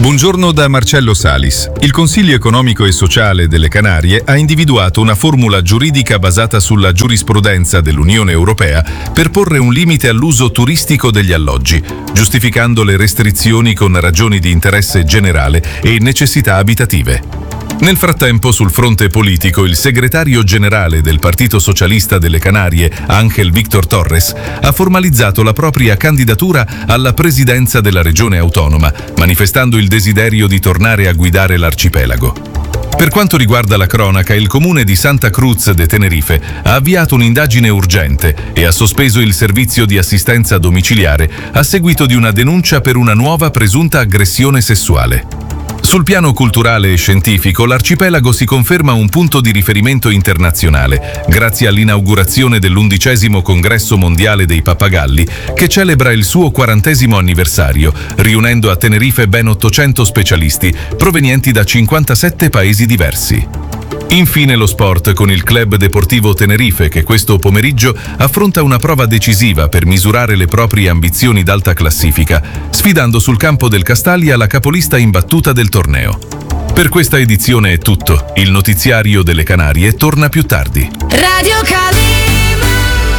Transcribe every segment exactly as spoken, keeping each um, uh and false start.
Buongiorno da Marcello Salis. Il Consiglio economico e sociale delle Canarie ha individuato una formula giuridica basata sulla giurisprudenza dell'Unione Europea per porre un limite all'uso turistico degli alloggi, giustificando le restrizioni con ragioni di interesse generale e necessità abitative. Nel frattempo, sul fronte politico, il segretario generale del Partito Socialista delle Canarie, Ángel Víctor Torres, ha formalizzato la propria candidatura alla presidenza della regione autonoma, manifestando il desiderio di tornare a guidare l'arcipelago. Per quanto riguarda la cronaca, il comune di Santa Cruz de Tenerife ha avviato un'indagine urgente e ha sospeso il servizio di assistenza domiciliare a seguito di una denuncia per una nuova presunta aggressione sessuale. Sul piano culturale e scientifico, l'arcipelago si conferma un punto di riferimento internazionale, grazie all'inaugurazione dell'undicesimo Congresso Mondiale dei Pappagalli, che celebra il suo quarantesimo anniversario, riunendo a Tenerife ben ottocento specialisti, provenienti da cinquantasette paesi diversi. Infine lo sport con il Club Deportivo Tenerife che questo pomeriggio affronta una prova decisiva per misurare le proprie ambizioni d'alta classifica, sfidando sul campo del Castaglia la capolista imbattuta del torneo. Per questa edizione è tutto. Il notiziario delle Canarie torna più tardi. Radio Calima.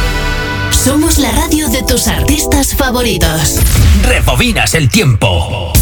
Somos la radio de tus artistas favoritos. Rebobinas el tiempo.